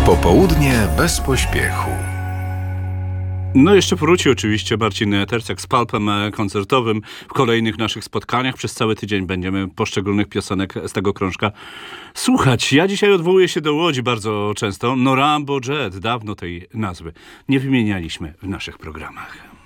Popołudnie bez pośpiechu. No jeszcze wróci oczywiście Marcin Tercek z Pulpem koncertowym w kolejnych naszych spotkaniach. Przez cały tydzień będziemy poszczególnych piosenek z tego krążka słuchać. Ja dzisiaj odwołuję się do Łodzi bardzo często. No Rambo Jet, dawno tej nazwy nie wymienialiśmy w naszych programach.